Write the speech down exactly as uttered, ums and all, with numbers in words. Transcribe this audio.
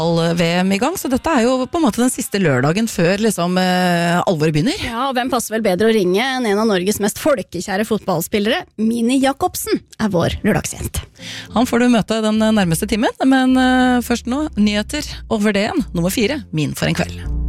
V M i gang, så dette er jo på en måte den siste lørdagen før liksom eh, alvoret begynner. Ja, og hvem passer vel bedre å ringe enn en av Norges mest folkekjære fotballspillere? Mini Jakobsen er vår lørdagsgjest. Han får du møte den nærmeste timen, men eh, først nå, nyheter over det igjen, nummer fire, min for en kveld.